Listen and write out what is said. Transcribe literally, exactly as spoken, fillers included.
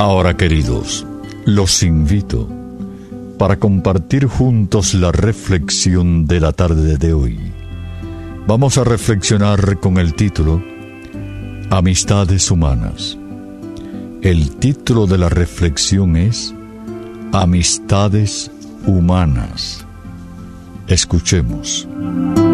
Ahora, queridos, los invito para compartir juntos la reflexión de la tarde de hoy. Vamos a reflexionar con el título Amistades Humanas. El título de la reflexión es Amistades Humanas. Escuchemos.